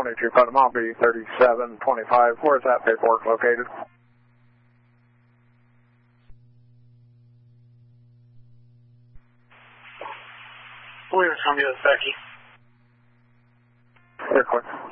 22 Panama B3725. Where's that paperwork located? Williams from US Becky. Clear, clear.